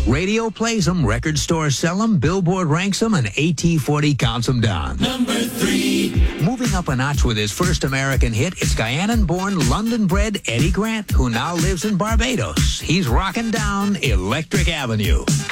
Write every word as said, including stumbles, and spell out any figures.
Radio plays them, record stores sell them, Billboard ranks them, and A T forty counts them down. Number three. Moving up a notch with his first American hit, it's Guyanan-born, London-bred Eddie Grant, who now lives in Barbados. He's rocking down Electric Avenue.